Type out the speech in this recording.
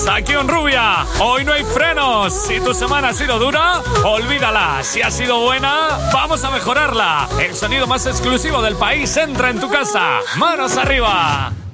aquí en Rubia. Hoy no hay frenos. Si tu semana ha sido dura, olvídala. Si ha sido buena, vamos a mejorarla. El sonido más exclusivo del país entra en tu casa. ¡Manos arriba!